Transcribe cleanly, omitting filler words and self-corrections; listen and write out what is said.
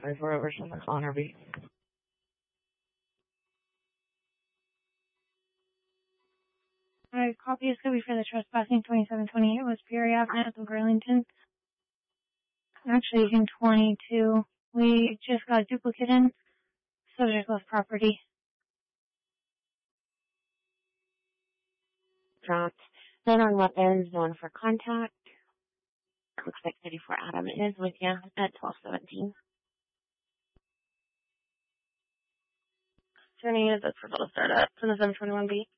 5 over from the Connor B. Alright, copy is going to be for the trespassing 2728 West Peoria Avenue at the Burlington. Actually, in 22. We just got a duplicate in. Subject left property. Dropped. Then on weapons, no one for contact. Looks like 34 Adam is with you at 1217. Turning is for full start up from the 721B.